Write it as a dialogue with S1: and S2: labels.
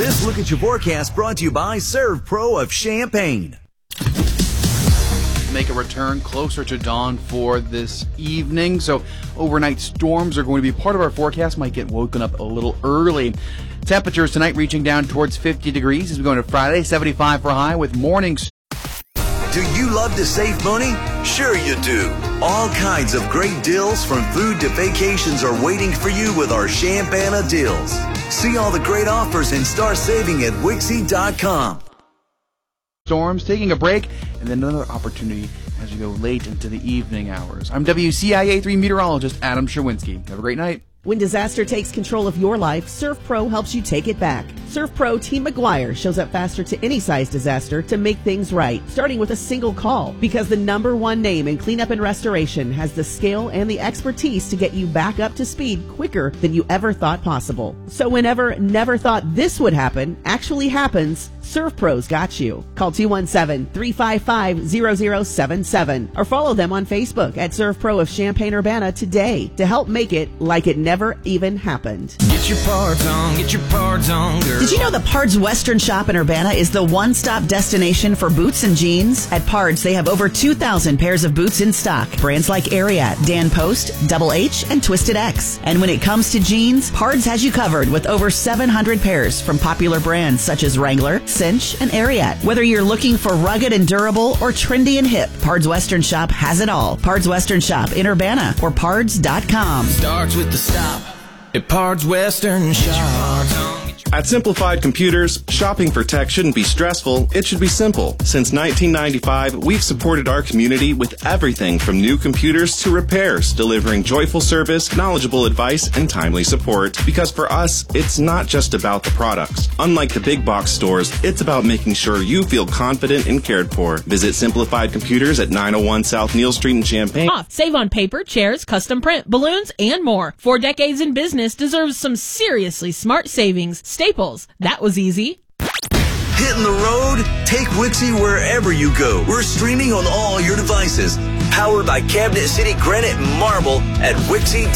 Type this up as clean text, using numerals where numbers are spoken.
S1: This Look at Your Forecast brought to you by Serve Pro of Champaign.
S2: Make a return closer to dawn for this evening. So overnight storms are going to be part of our forecast. Might get woken up a little early. Temperatures tonight reaching down towards 50 degrees as we go into Friday. 75 for high with mornings.
S1: Do you love to save money? Sure you do. All kinds of great deals from food to vacations are waiting for you with our Champaign deals. See all the great offers and start saving at Wixie.com.
S2: Storms, taking a break, and then another opportunity as we go late into the evening hours. I'm WCIA3 meteorologist Adam Sherwinski. Have a great night.
S3: When disaster takes control of your life, ServPro helps you take it back. ServPro Team McGuire shows up faster to any size disaster to make things right, starting with a single call. Because the #1 name in cleanup and restoration has the skill and the expertise to get you back up to speed quicker than you ever thought possible. So whenever never thought this would happen actually happens, ServPro's got you. Call 217-355-0077 or follow them on Facebook at ServPro of Champaign-Urbana today to help make it like it never even happened.
S4: Get your parts on, girl.
S3: Did you know the Pards Western Shop in Urbana is the one-stop destination for boots and jeans? At Pards, they have over 2,000 pairs of boots in stock. Brands like Ariat, Dan Post, Double H, and Twisted X. And when it comes to jeans, Pards has you covered with over 700 pairs from popular brands such as Wrangler, Cinch, and Ariat. Whether you're looking for rugged and durable or trendy and hip, Pards Western Shop has it all. Pards Western Shop in Urbana or pards.com.
S4: Starts with the stop at Pards Western Shop.
S5: At Simplified Computers, shopping for tech shouldn't be stressful, it should be simple. Since 1995, we've supported our community with everything from new computers to repairs, delivering joyful service, knowledgeable advice, and timely support. Because for us, it's not just about the products. Unlike the big box stores, it's about making sure you feel confident and cared for. Visit Simplified Computers at 901 South Neal Street in Champaign.
S6: Save on paper, chairs, custom print, balloons, and more. 4 decades in business deserves some seriously smart savings. Staples. That was easy.
S1: Hitting the road? Take Wixie wherever you go. We're streaming on all your devices. Powered by Cabinet City Granite Marble at Wixie.